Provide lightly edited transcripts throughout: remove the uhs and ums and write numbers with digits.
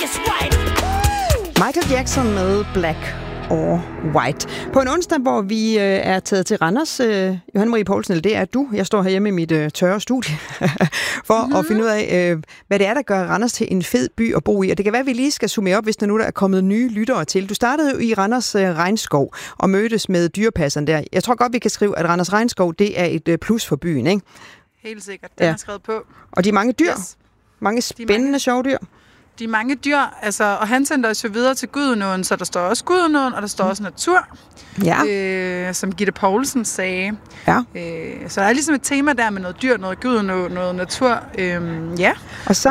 Michael Jackson med Black or White. På en onsdag, hvor vi er taget til Randers, Johanne Marie Poulsen, eller det er du. Jeg står herhjemme i mit tørre studie for at finde ud af, hvad det er, der gør Randers til en fed by at bo i. Og det kan være, at vi lige skal summe op, hvis der nu der er kommet nye lyttere til. Du startede jo i Randers Regnskov og mødtes med dyrepasseren der. Jeg tror godt, vi kan skrive, at Randers Regnskov, det er et plus for byen, ikke? Helt sikkert. Den er skrevet på. Og de mange dyr. Yes. Mange spændende, sjove dyr. De mange dyr, altså, og han sendte os jo videre til Gudenåen, så der står også Gudenåen, og der står også natur, som Gitte Poulsen sagde. Ja. Så der er ligesom et tema der med noget dyr, noget Gudenå, noget natur. Og så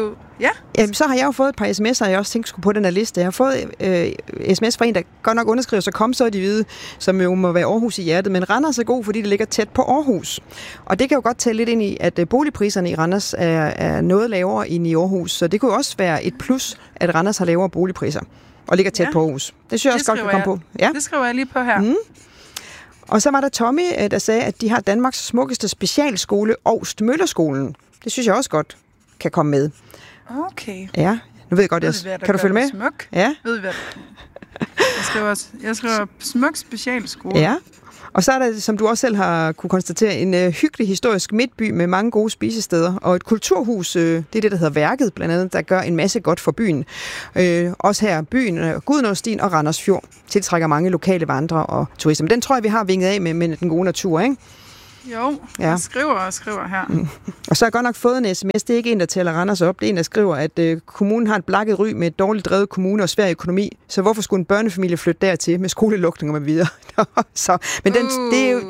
har jeg jo fået et par sms'er, jeg også tænkte skulle på den her liste. Jeg har fået sms fra en, der godt nok underskriver, så kom så er de hvide, som jo må være Aarhus i hjertet. Men Randers er god, fordi det ligger tæt på Aarhus. Og det kan jo godt tælle lidt ind i, at boligpriserne i Randers er noget lavere end i Aarhus. Så det kunne også være et plus, at Randers har lavere boligpriser og ligger tæt på Aarhus. Det synes jeg også godt kan komme på. Ja. Det skriver jeg lige på her. Og så var der Tommy, der sagde, at de har Danmarks smukkeste specialskole, Augst Møllerskolen. Det synes jeg også godt kan komme med. Okay. Ja, nu ved jeg godt, kan du følge med? Smuk? Ja. Ved vi hvad? Jeg skriver smuk specialskole. Ja. Og så er der, som du også selv har kunne konstatere, en hyggelig historisk midtby med mange gode spisesteder. Og et kulturhus, det er det, der hedder Værket, blandt andet, der gør en masse godt for byen. Også her byen, Gudenåstien og Randers Fjord tiltrækker mange lokale vandrere og turister. Men den tror jeg, vi har vinget af med den gode natur, ikke? Jo, jeg skriver her. Og så har jeg godt nok fået en sms. Det er ikke en, der tæller Randers op. Det er en, der skriver, at kommunen har et blakket ry med et dårligt drevet kommune og svær økonomi. Så hvorfor skulle en børnefamilie flytte dertil med skolelukninger med videre? Men det er jo,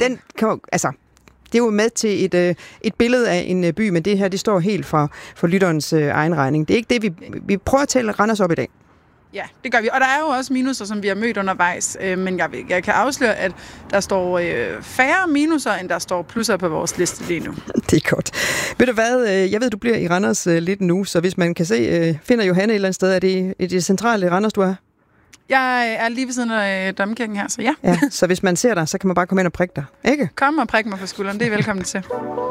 det er jo med til et billede af en by, men det her, det står helt for lytterens egen regning. Det er ikke det, vi prøver at tælle Randers op i dag. Ja, det gør vi. Og der er jo også minuser, som vi har mødt undervejs. Men jeg kan afsløre, at der står færre minuser, end der står plusser på vores liste lige nu. Det er godt. Ved du hvad? Jeg ved, du bliver i Randers lidt nu, så hvis man kan se, finder Johanne et eller andet sted, er det i det centrale Randers, du er? Jeg er lige ved siden af domkirken her, så ja. Så hvis man ser dig, så kan man bare komme ind og prikke dig, ikke? Kom og prik mig på skulderen, det er velkommen til.